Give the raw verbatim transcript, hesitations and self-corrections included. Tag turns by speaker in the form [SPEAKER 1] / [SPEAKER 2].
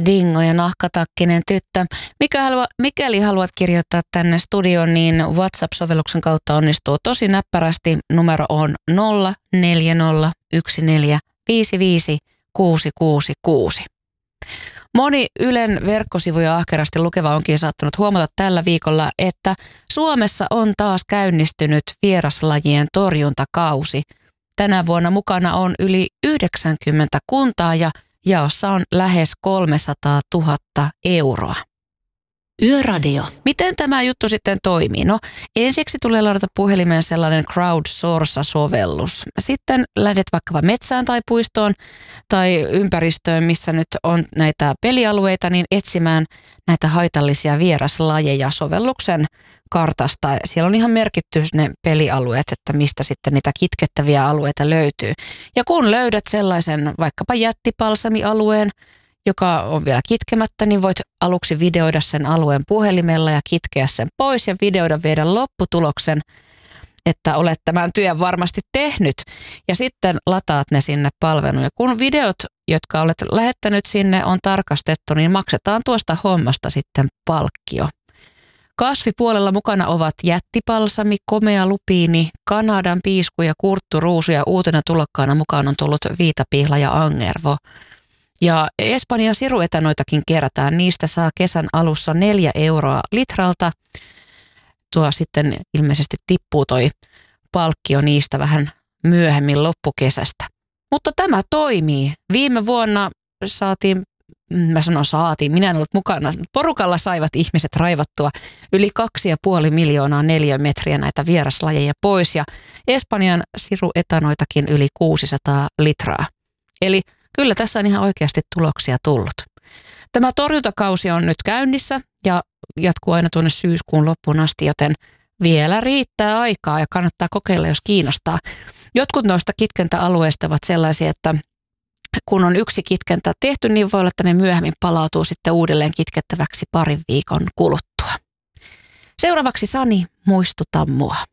[SPEAKER 1] Dingo ja nahkatakkinen tyttö. Mikä halua, mikäli haluat kirjoittaa tänne studioon, niin WhatsApp-sovelluksen kautta onnistuu tosi näppärästi. Numero on nolla neljä nolla yksi neljä viisi viisi kuusi kuusi kuusi. Moni Ylen verkkosivuja ahkerasti lukeva onkin saattanut huomata tällä viikolla, että Suomessa on taas käynnistynyt vieraslajien torjuntakausi. Tänä vuonna mukana on yli yhdeksänkymmentä kuntaa ja jaossa on lähes kolmesataatuhatta euroa. Yöradio. Miten tämä juttu sitten toimii? No ensiksi tulee ladata puhelimeen sellainen crowdsource-sovellus. Sitten lähdet vaikkapa metsään tai puistoon tai ympäristöön, missä nyt on näitä pelialueita, niin etsimään näitä haitallisia vieraslajeja sovelluksen kartasta. Siellä on ihan merkitty ne pelialueet, että mistä sitten niitä kitkettäviä alueita löytyy. Ja kun löydät sellaisen vaikkapa jättipalsamialueen, joka on vielä kitkemättä, niin voit aluksi videoida sen alueen puhelimella ja kitkeä sen pois ja videoida viedä lopputuloksen, että olet tämän työn varmasti tehnyt. Ja sitten lataat ne sinne palveluun. Ja kun videot, jotka olet lähettänyt sinne, on tarkastettu, niin maksetaan tuosta hommasta sitten palkkio. Kasvipuolella mukana ovat jättipalsami, komea lupiini, Kanadan piisku ja kurtturuusu ja uutena tulokkaana mukaan on tullut viitapihla ja angervo. Ja Espanjan siruetanoitakin kerätään. Niistä saa kesän alussa neljä euroa litralta. Tuo sitten ilmeisesti tippuu toi palkkio niistä vähän myöhemmin loppukesästä. Mutta tämä toimii. Viime vuonna saatiin, mä sanon saatiin, minä en ollut mukana. Porukalla saivat ihmiset raivattua yli kaksi ja puoli miljoonaa neliömetriä näitä vieraslajeja pois. Ja Espanjan siruetanoitakin yli kuusisataa litraa. Eli kyllä tässä on ihan oikeasti tuloksia tullut. Tämä torjuntakausi on nyt käynnissä ja jatkuu aina tuonne syyskuun loppuun asti, joten vielä riittää aikaa ja kannattaa kokeilla, jos kiinnostaa. Jotkut noista kitkentäalueista ovat sellaisia, että kun on yksi kitkentä tehty, niin voi olla, että ne myöhemmin palautuu sitten uudelleen kitkettäväksi parin viikon kuluttua. Seuraavaksi Sani, muistuta mua.